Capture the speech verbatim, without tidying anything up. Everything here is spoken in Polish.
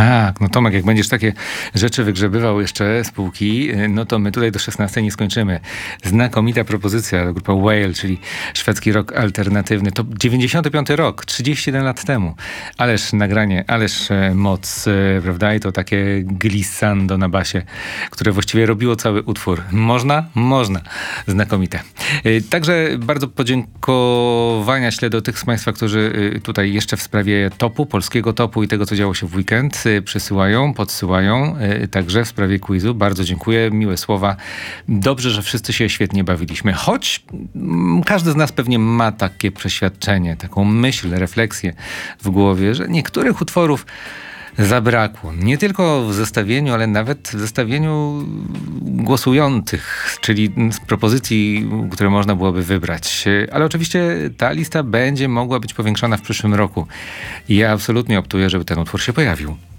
Tak, no Tomek, jak będziesz takie rzeczy wygrzebywał jeszcze z półki, no to my tutaj do szesnastej nie skończymy. Znakomita propozycja, grupa Whale, czyli szwedzki rock alternatywny. To dziewięćdziesiąty piąty rok, trzydzieści jeden lat temu. Ależ nagranie, ależ e, moc, e, prawda? I to takie glissando na basie, które właściwie robiło cały utwór. Można? Można. Znakomite. E, także bardzo podziękowania ślę do tych z Państwa, którzy e, tutaj jeszcze w sprawie topu, polskiego topu i tego, co działo się w weekend, e, przysyłają, podsyłają. E, także w sprawie quizu. Bardzo dziękuję. Miłe słowa. Dobrze, że wszyscy się świetnie bawiliśmy. Choć mm, każdy z nas pewnie ma takie przeświadczenie, taką myśl, refleksję w głowie, że niektórych utworów zabrakło. Nie tylko w zestawieniu, ale nawet w zestawieniu głosujących, czyli z propozycji, które można byłoby wybrać. Ale oczywiście ta lista będzie mogła być powiększona w przyszłym roku. I ja absolutnie optuję, żeby ten utwór się pojawił.